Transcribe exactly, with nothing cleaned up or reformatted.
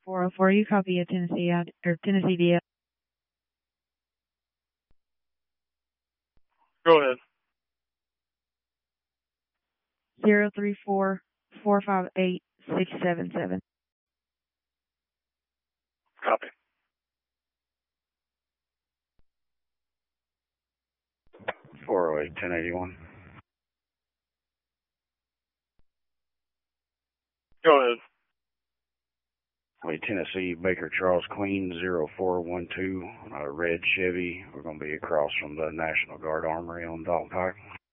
four oh four, you copy a Tennessee ad, or Tennessee D L. Go ahead. Zero three four four five eight six seven seven. Copy. four oh eight, ten eighty-one. Go ahead. Wait, Tennessee, Baker Charles Queen, zero four one two, uh, red Chevy. We're going to be across from the National Guard Armory on Dalton Pike.